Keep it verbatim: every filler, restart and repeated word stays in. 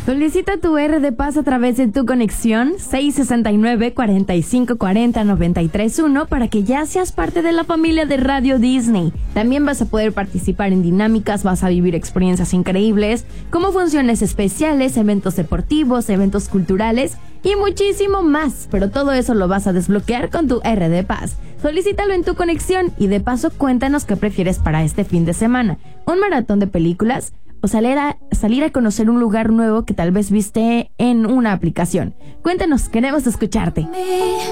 Solicita tu R de Paz a través de tu conexión seis sesenta y nueve, cuarenta y cinco cuarenta, noventa y tres uno para que ya seas parte de la familia de Radio Disney. También vas a poder participar en dinámicas, vas a vivir experiencias increíbles, como funciones especiales, eventos deportivos, eventos culturales y muchísimo más. Pero todo eso lo vas a desbloquear con tu R de Paz. Solicítalo en tu conexión y de paso cuéntanos qué prefieres para este fin de semana. ¿Un maratón de películas? O salir a, salir a conocer un lugar nuevo que tal vez viste en una aplicación. Cuéntanos, queremos escucharte.